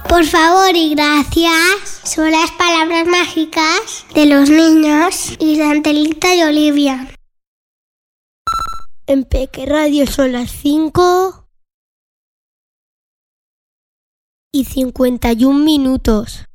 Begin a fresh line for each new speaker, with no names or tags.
Por favor y gracias. Son las palabras mágicas de los niños y de Angelita y Olivia.
En Peque Radio son las 5:51.